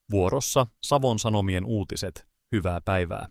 Vuorossa Savon Sanomien uutiset. Hyvää päivää.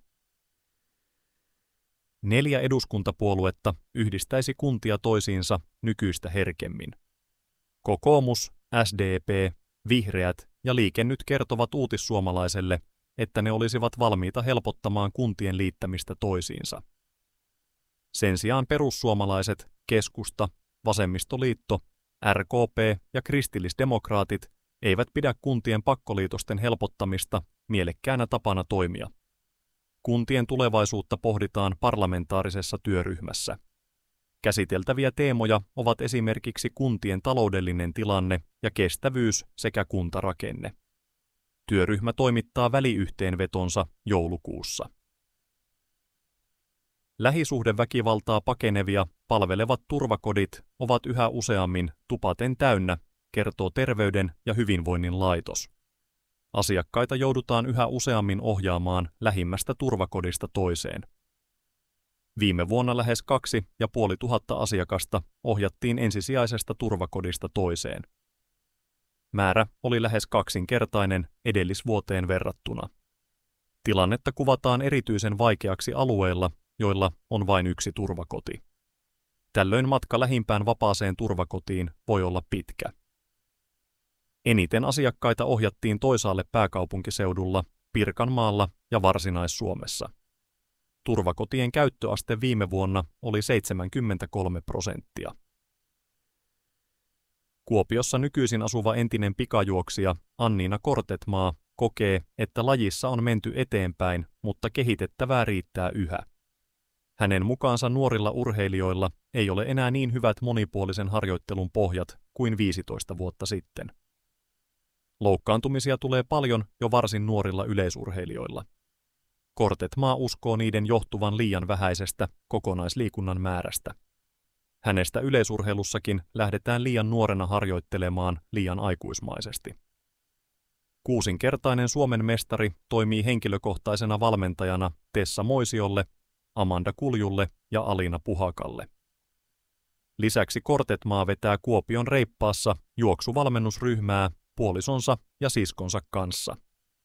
4 eduskuntapuoluetta yhdistäisi kuntia toisiinsa nykyistä herkemmin. Kokoomus, SDP, Vihreät ja Liike Nyt kertovat Uutissuomalaiselle, että ne olisivat valmiita helpottamaan kuntien liittämistä toisiinsa. Sen sijaan perussuomalaiset, keskusta, vasemmistoliitto, RKP ja kristillisdemokraatit eivät pidä kuntien pakkoliitosten helpottamista mielekkäänä tapana toimia. Kuntien tulevaisuutta pohditaan parlamentaarisessa työryhmässä. Käsiteltäviä teemoja ovat esimerkiksi kuntien taloudellinen tilanne ja kestävyys sekä kuntarakenne. Työryhmä toimittaa väliyhteenvetonsa joulukuussa. Lähisuhdeväkivaltaa pakenevia palvelevat turvakodit ovat yhä useammin tupaten täynnä, kertoo Terveyden ja hyvinvoinnin laitos. Asiakkaita joudutaan yhä useammin ohjaamaan lähimmästä turvakodista toiseen. Viime vuonna lähes 2500 asiakasta ohjattiin ensisijaisesta turvakodista toiseen. Määrä oli lähes kaksinkertainen edellisvuoteen verrattuna. Tilannetta kuvataan erityisen vaikeaksi alueilla, joilla on vain yksi turvakoti. Tällöin matka lähimpään vapaaseen turvakotiin voi olla pitkä. Eniten asiakkaita ohjattiin toisaalle pääkaupunkiseudulla, Pirkanmaalla ja Varsinais-Suomessa. Turvakotien käyttöaste viime vuonna oli 73%. Kuopiossa nykyisin asuva entinen pikajuoksija Anniina Kortetmaa kokee, että lajissa on menty eteenpäin, mutta kehitettävää riittää yhä. Hänen mukaansa nuorilla urheilijoilla ei ole enää niin hyvät monipuolisen harjoittelun pohjat kuin 15 vuotta sitten. Loukkaantumisia tulee paljon jo varsin nuorilla yleisurheilijoilla. Kortetmaa uskoo niiden johtuvan liian vähäisestä kokonaisliikunnan määrästä. Hänestä yleisurheilussakin lähdetään liian nuorena harjoittelemaan liian aikuismaisesti. 6-kertainen Suomen mestari toimii henkilökohtaisena valmentajana Tessa Moisiolle, Amanda Kuljulle ja Alina Puhakalle. Lisäksi Kortetmaa vetää Kuopion Reippaassa juoksuvalmennusryhmää puolisonsa ja siskonsa kanssa.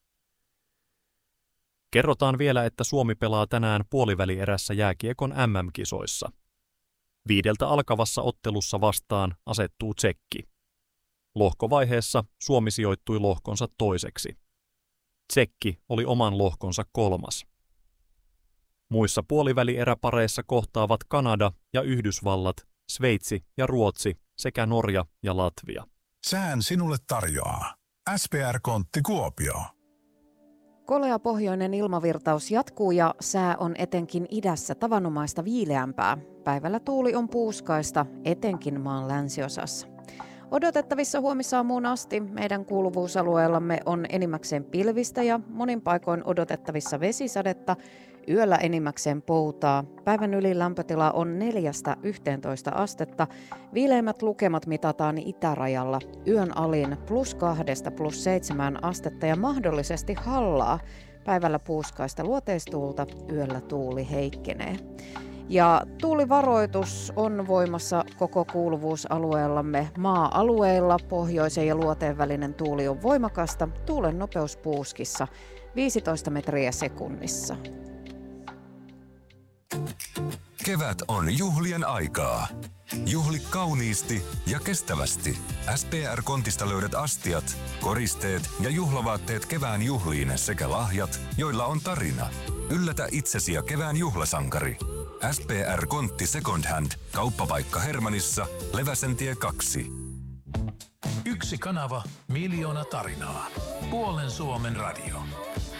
Kerrotaan vielä, että Suomi pelaa tänään puolivälierässä jääkiekon MM-kisoissa. 5 alkavassa ottelussa vastaan asettuu Tsekki. Lohkovaiheessa Suomi sijoittui lohkonsa toiseksi. Tsekki oli oman lohkonsa 3. Muissa puolivälieräpareissa kohtaavat Kanada ja Yhdysvallat, Sveitsi ja Ruotsi sekä Norja ja Latvia. Sään sinulle tarjoaa SPR-kontti Kuopio. Kolea pohjoinen ilmavirtaus jatkuu ja sää on etenkin idässä tavanomaista viileämpää. Päivällä tuuli on puuskaista, etenkin maan länsiosassa. Odotettavissa huomisaamuun asti meidän kuuluvuusalueellamme on enimmäkseen pilvistä ja monin paikoin odotettavissa vesisadetta, yöllä enimmäkseen poutaa. Päivän ylilämpötila on 4–11 astetta. Viileimmät lukemat mitataan itärajalla. Yön alin +2–+7 astetta ja mahdollisesti hallaa. Päivällä puuskaista luoteistuulta, yöllä tuuli heikkenee. Ja tuulivaroitus on voimassa koko kuuluvuusalueellamme. Maa-alueilla pohjoisen ja luoteen välinen tuuli on voimakasta. Tuulen nopeus puuskissa 15 metriä sekunnissa. Kevät on juhlien aikaa. Juhli kauniisti ja kestävästi. SPR-kontista löydät astiat, koristeet ja juhlavaatteet kevään juhliin sekä lahjat, joilla on tarina. Yllätä itsesi ja kevään juhlasankari. SPR-kontti Second Hand. Kauppapaikka Hermannissa, Leväsentie 2. Yksi kanava, miljoona tarinaa. Puolen Suomen radio.